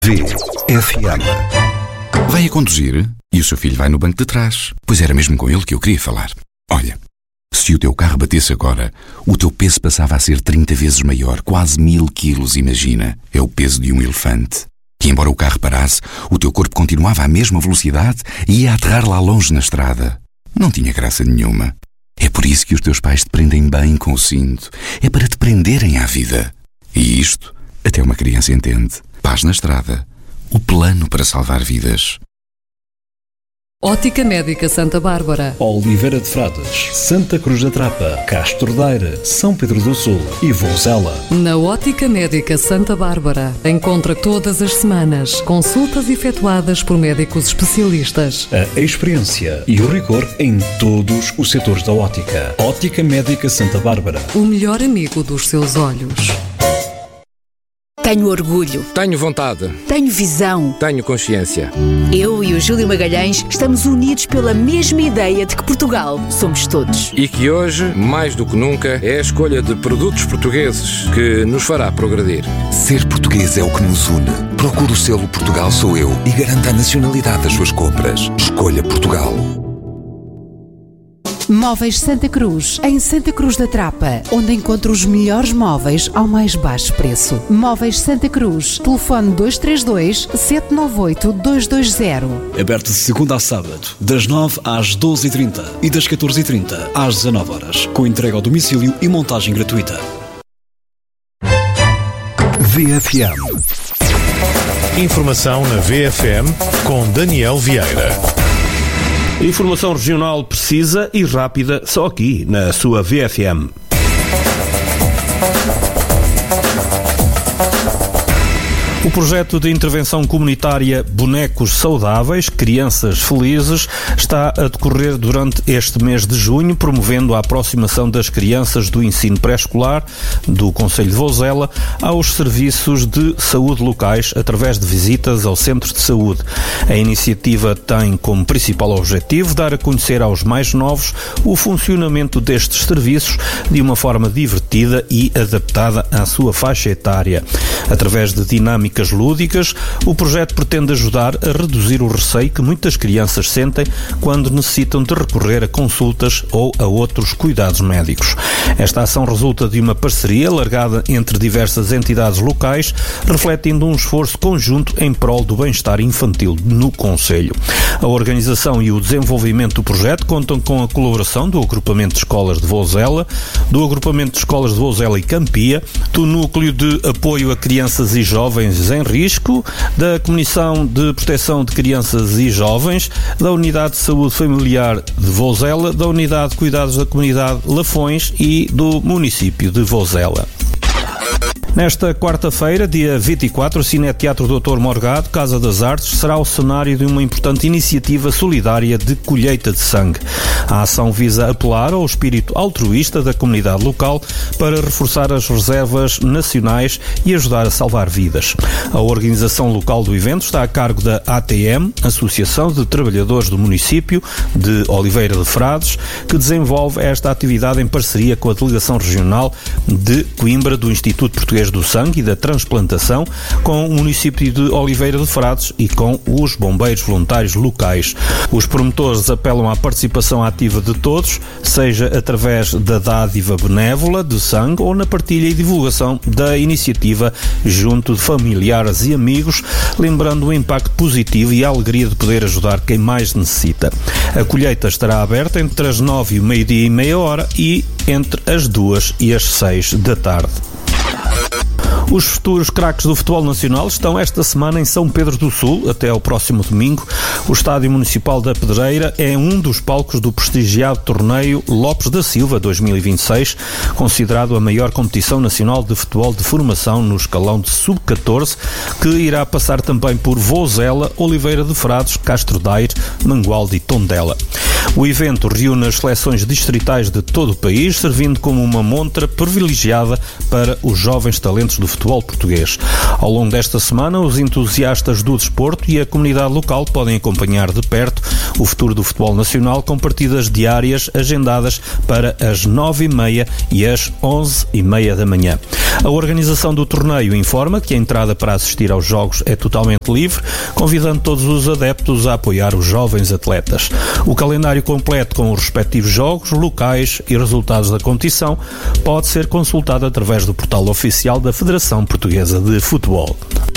VFM. Vai a conduzir e o seu filho vai no banco de trás. Pois era mesmo com ele que eu queria falar. Olha, se o teu carro batesse agora, o teu peso passava a ser 30 vezes maior, quase 1000 quilos, imagina. É o peso de um elefante. E embora o carro parasse, o teu corpo continuava à mesma velocidade e ia aterrar lá longe na estrada. Não tinha graça nenhuma. É por isso que os teus pais te prendem bem com o cinto. É para te prenderem à vida. E isto, até uma criança entende. Paz na estrada. O plano para salvar vidas. Ótica Médica Santa Bárbara, Oliveira de Frades, Santa Cruz da Trapa, Castro Daire, São Pedro do Sul e Vozela. Na Ótica Médica Santa Bárbara, encontra todas as semanas consultas efetuadas por médicos especialistas. A experiência e o rigor em todos os setores da ótica. Ótica Médica Santa Bárbara. O melhor amigo dos seus olhos. Tenho orgulho. Tenho vontade. Tenho visão. Tenho consciência. Eu e o Júlio Magalhães estamos unidos pela mesma ideia de que Portugal somos todos. E que hoje, mais do que nunca, é a escolha de produtos portugueses que nos fará progredir. Ser português é o que nos une. Procure o selo Portugal Sou Eu e garanta a nacionalidade das suas compras. Escolha Portugal. Móveis Santa Cruz, em Santa Cruz da Trapa, onde encontra os melhores móveis ao mais baixo preço. Móveis Santa Cruz, telefone 232-798-220. Aberto de segunda a sábado, das 9 às 12h30 e das 14h30 às 19h, com entrega ao domicílio e montagem gratuita. VFM. Informação na VFM com Daniel Vieira. Informação regional precisa e rápida, só aqui, na sua VFM. O projeto de intervenção comunitária Bonecos Saudáveis, Crianças Felizes, está a decorrer durante este mês de junho, promovendo a aproximação das crianças do ensino pré-escolar do Concelho de Vozela aos serviços de saúde locais através de visitas ao centro de saúde. A iniciativa tem como principal objetivo dar a conhecer aos mais novos o funcionamento destes serviços de uma forma divertida e adaptada à sua faixa etária. Através de dinâmicas lúdicas, o projeto pretende ajudar a reduzir o receio que muitas crianças sentem quando necessitam de recorrer a consultas ou a outros cuidados médicos. Esta ação resulta de uma parceria largada entre diversas entidades locais, refletindo um esforço conjunto em prol do bem-estar infantil no Concelho. A organização e o desenvolvimento do projeto contam com a colaboração do Agrupamento de Escolas de Vozela, do Agrupamento de Escolas de Vozela e Campia, do Núcleo de Apoio a Crianças e Jovens em Risco, da Comissão de Proteção de Crianças e Jovens, da Unidade de Saúde Familiar de Vozela, da Unidade de Cuidados da Comunidade Lafões e do município de Vozela. Nesta quarta-feira, dia 24, o Cineteatro Dr. Morgado, Casa das Artes, será o cenário de uma importante iniciativa solidária de colheita de sangue. A ação visa apelar ao espírito altruísta da comunidade local para reforçar as reservas nacionais e ajudar a salvar vidas. A organização local do evento está a cargo da ATM, Associação de Trabalhadores do Município de Oliveira de Frades, que desenvolve esta atividade em parceria com a Delegação Regional de Coimbra do Instituto Português do Sangue e da Transplantação, com o município de Oliveira de Frades e com os bombeiros voluntários locais. Os promotores apelam à participação ativa de todos, seja através da dádiva benévola de sangue ou na partilha e divulgação da iniciativa junto de familiares e amigos, lembrando o impacto positivo e a alegria de poder ajudar quem mais necessita. A colheita estará aberta entre as 9 e o meio-dia e meia hora e entre as 2 e as 6 da tarde. Os futuros craques do futebol nacional estão esta semana em São Pedro do Sul, até ao próximo domingo. O Estádio Municipal da Pedreira é um dos palcos do prestigiado torneio Lopes da Silva 2026, considerado a maior competição nacional de futebol de formação no escalão de sub-14, que irá passar também por Vozela, Oliveira de Frades, Castro Daire, Mangualde e Tondela. O evento reúne as seleções distritais de todo o país, servindo como uma montra privilegiada para os jovens talentos do futebol português. Ao longo desta semana, os entusiastas do desporto e a comunidade local podem acompanhar de perto o futuro do futebol nacional com partidas diárias agendadas para as 9h30 e as 11h30 da manhã. A organização do torneio informa que a entrada para assistir aos jogos é totalmente livre, convidando todos os adeptos a apoiar os jovens atletas. O calendário completo com os respectivos jogos, locais e resultados da competição pode ser consultado através do portal oficial da Federação Portuguesa de Futebol.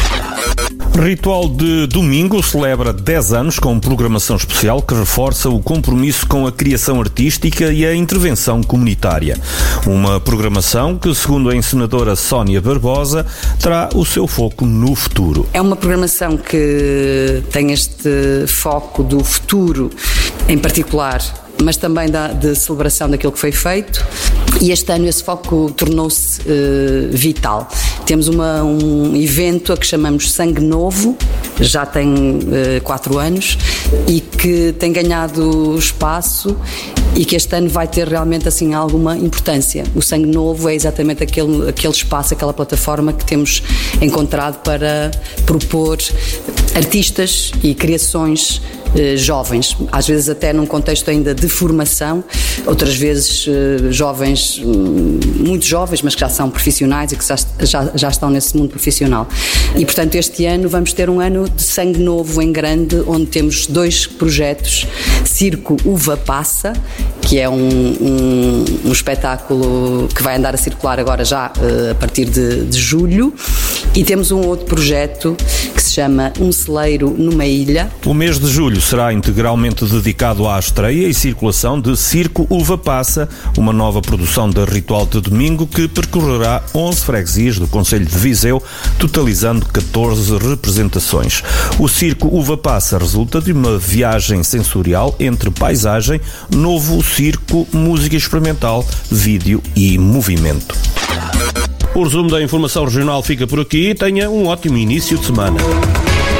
Ritual de Domingo celebra 10 anos com programação especial que reforça o compromisso com a criação artística e a intervenção comunitária. Uma programação que, segundo a encenadora Sónia Barbosa, terá o seu foco no futuro. É uma programação que tem este foco do futuro em particular, mas também de celebração daquilo que foi feito, e este ano esse foco tornou-se vital. Temos um evento a que chamamos Sangue Novo, já tem 4 anos, e que tem ganhado espaço e que este ano vai ter realmente assim alguma importância. O Sangue Novo é exatamente aquele espaço, aquela plataforma que temos encontrado para propor artistas e criações jovens, às vezes até num contexto ainda de formação, outras vezes jovens, muito jovens, mas que já são profissionais e que já estão nesse mundo profissional. E portanto este ano vamos ter um ano de sangue novo em grande, onde temos 2 projetos: Circo Uva Passa, que é um espetáculo que vai andar a circular agora já a partir de julho, e temos um outro projeto que se chama Um Celeiro numa Ilha. O mês de julho será integralmente dedicado à estreia e circulação de Circo Uva Passa, uma nova produção da Ritual de Domingo que percorrerá 11 freguesias do concelho de Viseu, totalizando 14 representações. O Circo Uva Passa resulta de uma viagem sensorial entre paisagem, novo circo, música experimental, vídeo e movimento. O resumo da informação regional fica por aqui. Tenha um ótimo início de semana.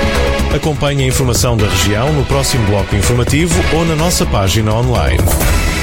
Acompanhe a informação da região no próximo bloco informativo ou na nossa página online.